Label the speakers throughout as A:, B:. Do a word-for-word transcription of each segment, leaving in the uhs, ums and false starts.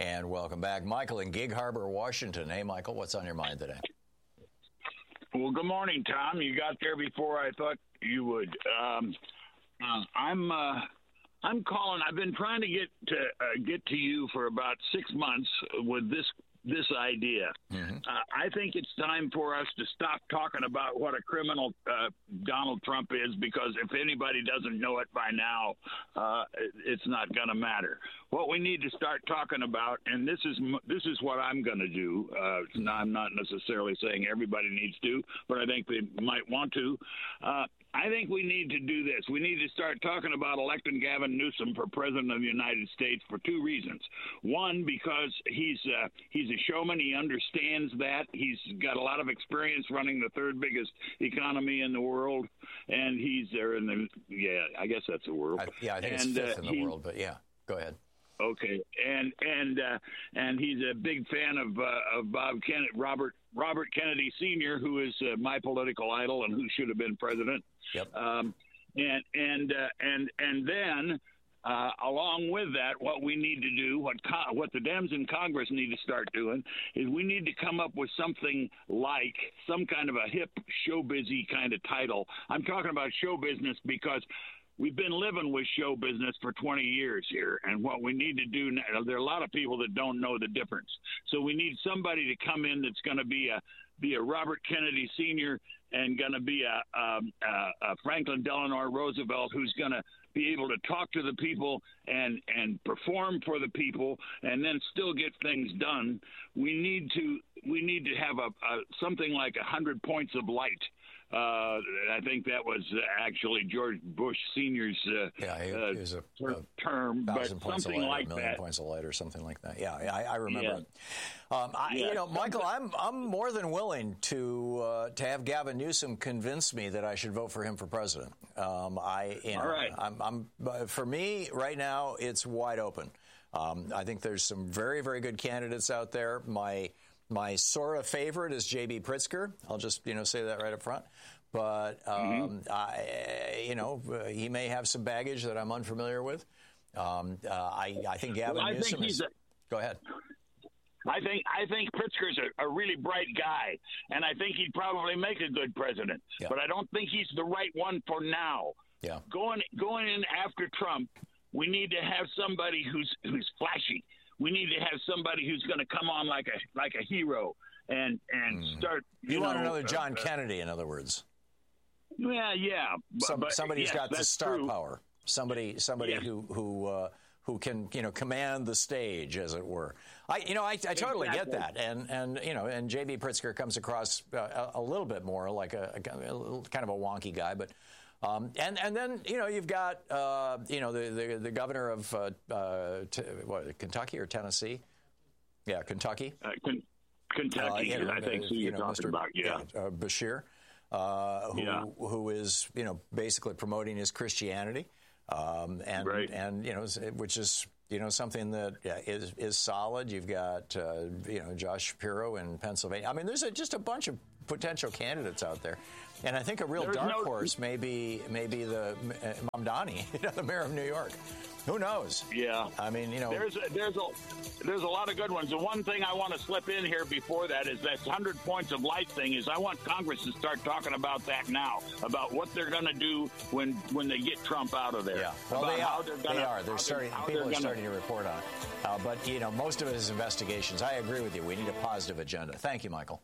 A: And welcome back. Michael in Gig Harbor, Washington. Hey, Michael, what's on your mind today?
B: Well, good morning, Tom. You got there before I thought you would. Um, uh, I'm uh, I'm calling. I've been trying to get to uh, get to you for about six months with this this idea. Mm-hmm. Uh, I think it's time for us to stop talking about what a criminal uh, Donald Trump is, because if anybody doesn't know it by now, uh, it's not going to matter. What we need to start talking about, and this is this is what I'm going to do. Uh, I'm not necessarily saying everybody needs to, but I think they might want to. Uh, I think we need to do this. We need to start talking about electing Gavin Newsom for president of the United States for two reasons. One, because he's uh, he's a showman. He understands that. He's got a lot of experience running the third biggest economy in the world, and he's there in the yeah, I guess that's the world.
A: I, yeah, I think and, it's fifth uh, in the he, world, but yeah, go ahead.
B: Okay, and and uh, and he's a big fan of uh, of Bob Kennedy, Robert Robert Kennedy Senior, who is uh, my political idol and who should have been president.
A: Yep.
B: Um, and and uh, and and then uh, along with that, what we need to do, what co- what the Dems in Congress need to start doing, is we need to come up with something like some kind of a hip show busy kind of title. I'm talking about show business because we've been living with show business for twenty years here, and what we need to do now, there are a lot of people that don't know the difference. So we need somebody to come in that's going to be a be a Robert Kennedy Senior and going to be a, um, a, a Franklin Delano Roosevelt, who's going to be able to talk to the people and and perform for the people, and then still get things done. We need to we need to have a, a something like a hundred points of light. Uh, I think that was actually George Bush Senior's uh,
A: yeah, he,
B: uh,
A: he was a, a
B: term, but something
A: light,
B: like
A: a million
B: that.
A: points of light or something like that. Yeah, I, I remember
B: yeah.
A: it. Um, I,
B: yeah.
A: You know, Michael, I'm I'm more than willing to uh, to have Gavin Newsom convince me that I should vote for him for president. Um, I, you know,
B: All right.
A: I'm, I'm for me right now, it's wide open. Um, I think there's some very very good candidates out there. My My Sora favorite is J B Pritzker. I'll just, you know, say that right up front. But, um, mm-hmm. I, you know, uh, he may have some baggage that I'm unfamiliar with. Um, uh, I, I think Gavin
B: well, I
A: Newsom
B: think
A: is...
B: a,
A: go ahead.
B: I think I think Pritzker's a, a really bright guy, and I think he'd probably make a good president.
A: Yeah.
B: But I don't think he's the right one for now.
A: Yeah.
B: Going going in after Trump, we need to have somebody who's who's flashy. We need to have somebody who's going to come on like a like a hero and and mm. start. You,
A: you
B: know,
A: want another John
B: uh,
A: Kennedy, in other words.
B: Yeah, yeah. But,
A: Some,
B: but,
A: somebody's
B: yes,
A: got the star
B: true.
A: power. Somebody, somebody
B: yes.
A: who who uh, who can, you know, command the stage, as it were. I, you know, I, I totally
B: exactly.
A: get that, and and you know, and J B Pritzker comes across uh, a, a little bit more like a, a, a kind of a wonky guy, but. Um, and and then you know you've got uh, you know the, the the governor of uh, uh, t- what, Kentucky or Tennessee, yeah, Kentucky,
B: uh, K- Kentucky. Uh, you know, I think uh, who you're know, talking
A: Mister
B: about, yeah,
A: yeah uh, Bashir. Uh, who,
B: yeah.
A: who is, you know, basically promoting his Christianity, um, and
B: right.
A: and you know, which is, you know, something that yeah, is is solid. You've got, uh, you know, Josh Shapiro in Pennsylvania. I mean, there's a, just a bunch of potential candidates out there, and I think a real
B: there's
A: dark
B: no...
A: horse may be maybe the uh, Mamdani, you know, the mayor of New York. Who knows?
B: Yeah.
A: I mean, you know,
B: there's a, there's a there's a lot of good ones. The one thing I want to slip in here before that is that hundred points of light thing. Is I want Congress to start talking about that now, about what they're going to do when when they get Trump out of there.
A: Yeah. Well,
B: about
A: they
B: how
A: are.
B: They're gonna,
A: they are. They're starting.
B: They're,
A: people are
B: gonna,
A: starting to report on it. Uh, but you know, most of it is investigations. I agree with you. We need a positive agenda. Thank you, Michael.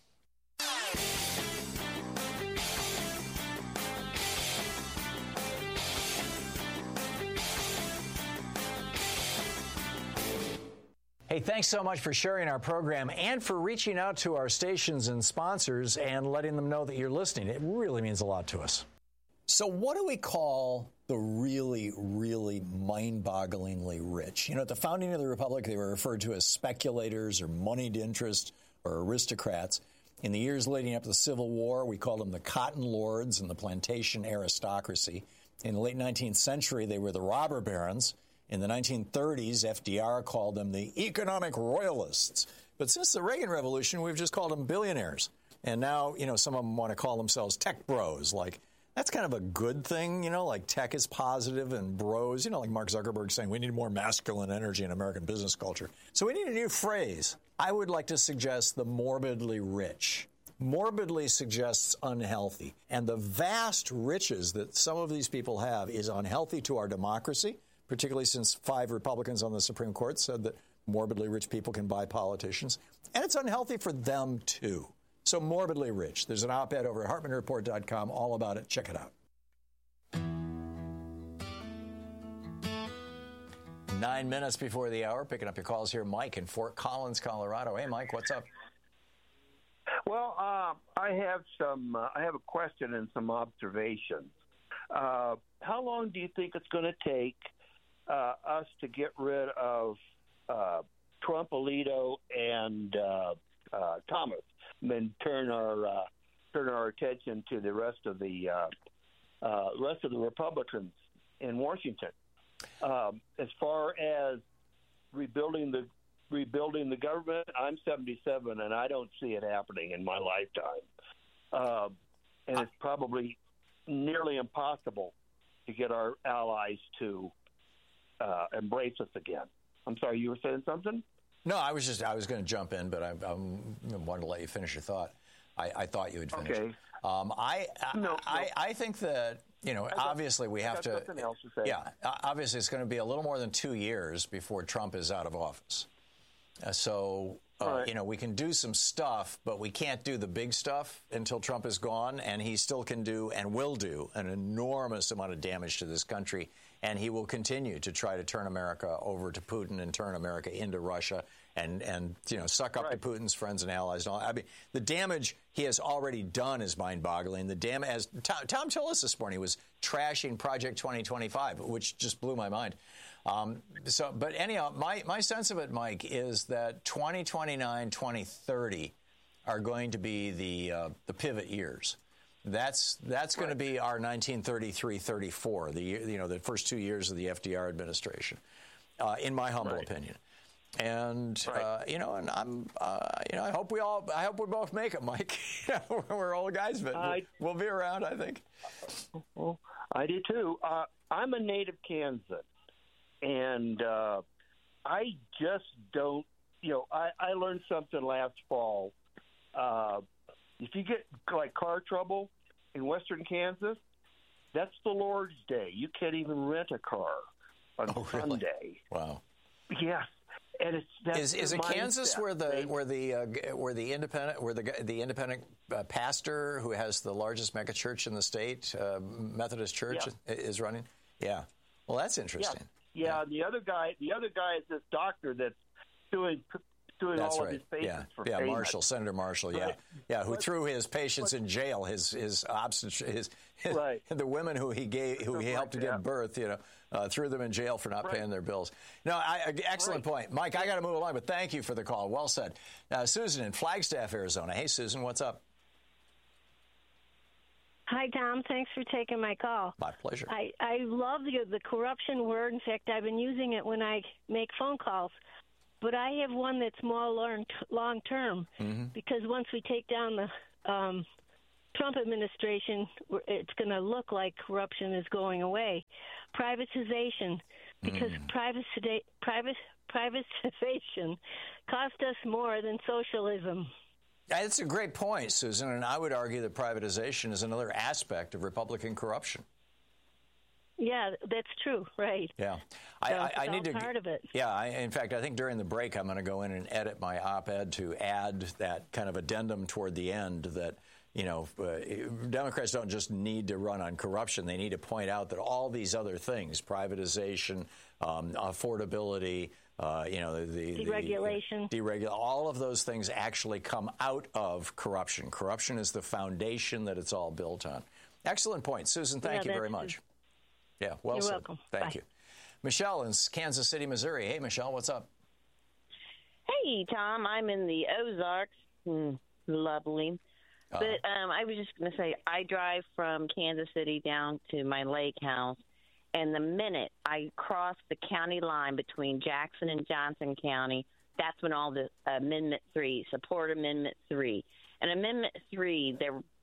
A: Hey, thanks so much for sharing our program and for reaching out to our stations and sponsors and letting them know that you're listening. It really means a lot to us. So what do we call the really, really mind-bogglingly rich? You know, at the founding of the Republic, they were referred to as speculators or moneyed interest or aristocrats. In the years leading up to the Civil War, we called them the cotton lords and the plantation aristocracy. In the late nineteenth century, they were the robber barons. In the nineteen thirties, F D R called them the economic royalists. But since the Reagan Revolution, we've just called them billionaires. And now, you know, some of them want to call themselves tech bros, like That's kind of a good thing, you know, like tech is positive and bros, you know, like Mark Zuckerberg saying we need more masculine energy in American business culture. So we need a new phrase. I would like to suggest the morbidly rich. Morbidly suggests unhealthy. And the vast riches that some of these people have is unhealthy to our democracy, particularly since five Republicans on the Supreme Court said that morbidly rich people can buy politicians. And it's unhealthy for them, too. So morbidly rich. There's an op-ed over at Hartman Report dot com all about it. Check it out. Nine minutes before the hour, picking up your calls here. Mike in Fort Collins, Colorado. Hey, Mike, what's up?
C: Well, uh, I have some. Uh, I have a question and some observations. Uh, how long do you think it's going to take uh, us to get rid of uh, Trump, Alito, and uh, uh, Thomas, and then turn our uh, turn our attention to the rest of the uh, uh, rest of the Republicans in Washington? Um, as far as rebuilding the rebuilding the government, I'm seventy-seven, and I don't see it happening in my lifetime. Uh, and it's probably nearly impossible to get our allies to uh, embrace us again. I'm sorry, you were saying something?
A: No, I was just I was going to jump in, but I, I wanted to let you finish your thought. I, I thought you had finished.
C: Okay.
A: Um, I, I,
C: no,
A: I,
C: no.
A: I think that, you know,
C: got,
A: obviously we have to.
C: Something else to say.
A: Yeah, obviously it's going to be a little more than two years before Trump is out of office. Uh, so, uh,
C: right.
A: you know, we can do some stuff, but we can't do the big stuff until Trump is gone. And he still can do and will do an enormous amount of damage to this country. And he will continue to try to turn America over to Putin and turn America into Russia and, and you know, suck up
C: right.
A: to Putin's friends and allies. And all. I mean, the damage he has already done is mind-boggling. The damage, as Tom, Tom Tillis this morning was trashing Project twenty twenty-five, which just blew my mind. Um, so, but anyhow, my, my sense of it, Mike, is that twenty twenty-nine, twenty thirty are going to be the uh, the pivot years. That's that's going to be our nineteen thirty-three thirty-four, the you know the first two years of the F D R administration, uh, in my humble
C: right.
A: opinion. And
C: right.
A: uh, you know, and I'm uh, you know, I hope we all, I hope we both make it, Mike. We're old guys, but
C: I,
A: we'll be around, I think.
C: Well, I do too. Uh, I'm a native Kansan. And uh, I just don't, you know, I, I learned something last fall. Uh, if you get, like, car trouble in western Kansas, that's the Lord's Day. You can't even rent a car on
A: oh, really?
C: Sunday.
A: Wow.
C: Yes. And it's that's
A: is is it Kansas where the where the uh, where the independent where the the independent uh, pastor who has the largest megachurch in the state, uh, Methodist Church,
C: yeah.
A: is running? Yeah. Well, that's interesting.
C: Yeah. Yeah, yeah, the other guy, the other guy is this doctor that's doing doing
A: that's
C: all
A: right.
C: of his patients
A: yeah.
C: for
A: yeah,
C: payment.
A: Marshall, Senator Marshall, yeah,
C: right.
A: yeah, who
C: but,
A: threw his patients
C: but,
A: in jail, his his obstet- his, his
C: right.
A: the women who he gave who he helped
C: like
A: to
C: that.
A: give birth, you know, uh, threw them in jail for not
C: right.
A: paying their bills. No, I, excellent
C: right.
A: point, Mike. I got to move along, but thank you for the call. Well said, uh, Susan in Flagstaff, Arizona. Hey, Susan, what's up?
D: Hi, Tom. Thanks for taking my call.
A: My pleasure.
D: I, I love the, the corruption word. In fact, I've been using it when I make phone calls. But I have one that's more long, long term
A: mm-hmm.
D: because once we take down the um, Trump administration, it's going to look like corruption is going away. Privatization, because mm. privaci- privat- privatization cost us more than socialism.
A: That's a great point, Susan, and I would argue that privatization is another aspect of Republican corruption.
D: Yeah, that's true, right.
A: Yeah.
D: So
A: I, I, I need to.
D: part of it.
A: Yeah, I, in fact, I think during the break I'm going to go in and edit my op-ed to add that kind of addendum toward the end that, you know, uh, Democrats don't just need to run on corruption. They need to point out that all these other things, privatization, um, affordability, Uh, you know, the, the
D: deregulation,
A: the, deregul- all of those things actually come out of corruption. Corruption is the foundation that it's all built on. Excellent point, Susan. Thank
D: yeah,
A: you very much. Yeah, well
D: You're
A: said.
D: welcome.
A: Thank
D: Bye.
A: you, Michelle in Kansas City, Missouri. Hey, Michelle, what's up?
E: Hey, Tom. I'm in the Ozarks. Mm, lovely. Uh, but um, I was just going to say, I drive from Kansas City down to my lake house. And the minute I cross the county line between Jackson and Johnson County, that's when all the uh, Amendment three, support Amendment three. And Amendment three, they're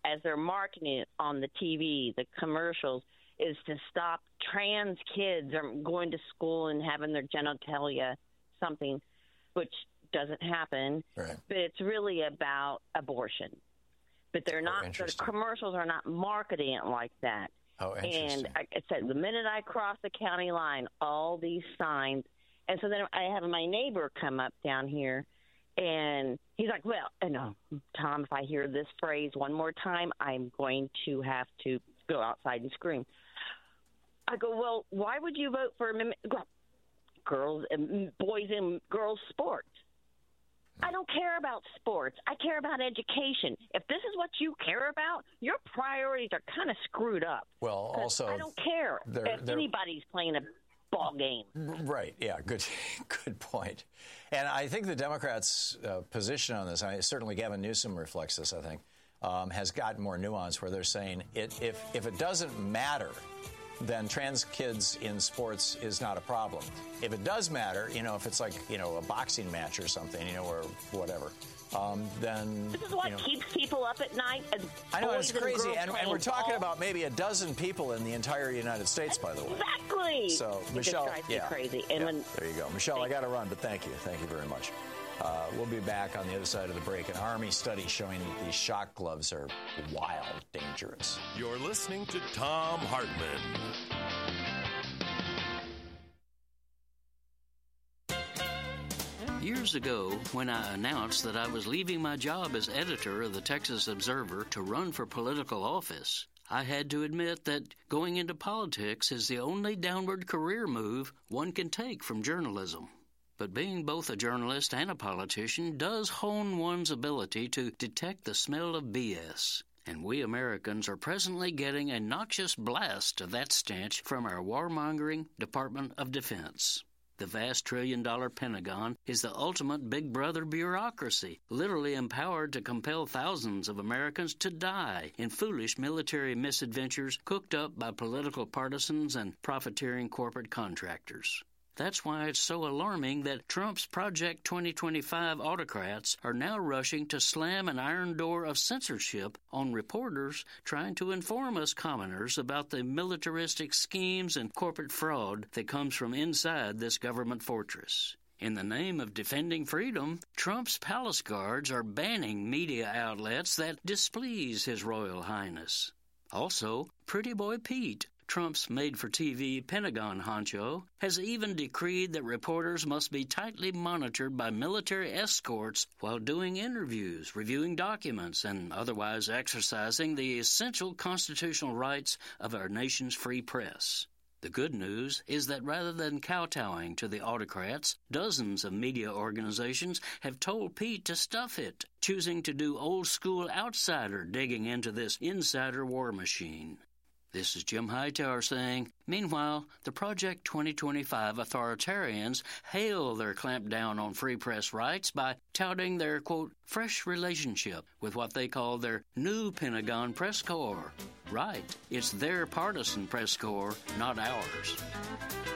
E: as they're marketing it on the T V, the commercials, is to stop trans kids from going to school and having their genitalia something, which doesn't happen.
A: Right.
E: But it's really about abortion. But they're not,
A: oh,
E: the commercials are not marketing it like that.
A: Oh, interesting.
E: And like I said, the minute I cross the county line, all these signs. And so then I have my neighbor come up down here, and he's like, well, no, Tom, if I hear this phrase one more time, I'm going to have to go outside and scream. I go, well, why would you vote for girls and boys and girls sports? I don't care about sports. I care about education. If this is what you care about, your priorities are kind of screwed up.
A: Well, also,
E: I don't care
A: they're,
E: if
A: they're,
E: anybody's playing a ball game.
A: Right. Yeah. Good. Good point. And I think the Democrats' uh, position on this, I certainly Gavin Newsom reflects this, I think, um, has gotten more nuance where they're saying it, if if it doesn't matter, then trans kids in sports is not a problem. If it does matter, you know, if it's like, you know, a boxing match or something, you know, or whatever, um, then...
E: This is what
A: you know,
E: keeps people up at night.
A: I know, it's crazy. And,
E: and,
A: and we're talking
E: ball.
A: about maybe a dozen people in the entire United States, by the way.
E: Exactly.
A: So,
E: it
A: Michelle...
E: Just drives me
A: yeah,
E: crazy. And
A: yeah,
E: when,
A: there you go. Michelle, I got to run, but thank you. Thank you very much. Uh, we'll be back on the other side of the break. An Army study showing that these shock gloves are wild dangerous.
F: You're listening to Thom Hartmann.
G: Years ago, when I announced that I was leaving my job as editor of the Texas Observer to run for political office, I had to admit that going into politics is the only downward career move one can take from journalism. But being both a journalist and a politician does hone one's ability to detect the smell of B S. And we Americans are presently getting a noxious blast of that stench from our warmongering Department of Defense. The vast trillion-dollar Pentagon is the ultimate big brother bureaucracy, literally empowered to compel thousands of Americans to die in foolish military misadventures cooked up by political partisans and profiteering corporate contractors. That's why it's so alarming that Trump's Project twenty twenty-five autocrats are now rushing to slam an iron door of censorship on reporters trying to inform us commoners about the militaristic schemes and corporate fraud that comes from inside this government fortress. In the name of defending freedom, Trump's palace guards are banning media outlets that displease His Royal Highness. Also, Pretty Boy Pete, Trump's made-for-T V Pentagon honcho, has even decreed that reporters must be tightly monitored by military escorts while doing interviews, reviewing documents, and otherwise exercising the essential constitutional rights of our nation's free press. The good news is that rather than kowtowing to the autocrats, dozens of media organizations have told Pete to stuff it, choosing to do old-school outsider digging into this insider war machine. This is Jim Hightower saying, meanwhile, the Project twenty twenty-five authoritarians hail their clampdown on free press rights by touting their, quote, fresh relationship with what they call their new Pentagon press corps. Right, it's their partisan press corps, not ours.